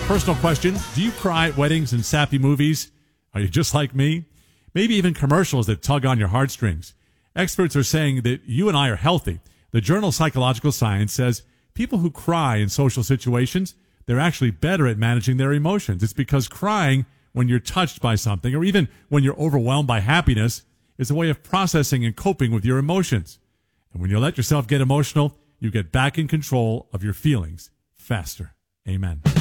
Personal question. Do you cry at weddings and sappy movies? Are you just like me? Maybe even commercials that tug on your heartstrings. Experts are saying that you and I are healthy. The journal Psychological Science says people who cry in social situations, they're actually better at managing their emotions. It's because crying when you're touched by something, or even when you're overwhelmed by happiness, is a way of processing and coping with your emotions. And when you let yourself get emotional, you get back in control of your feelings faster. Amen.